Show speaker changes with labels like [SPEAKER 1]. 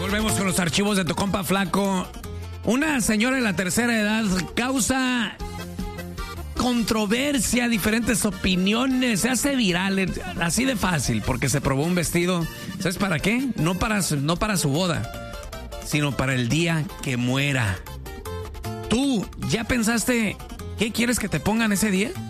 [SPEAKER 1] Volvemos con los archivos de tu compa Flaco. Una señora de la tercera edad causa controversia, diferentes opiniones, se hace viral, así de fácil, porque se probó un vestido. ¿Sabes para qué? No para su boda, sino para el día que muera. ¿Tú ya pensaste qué quieres que te pongan ese día?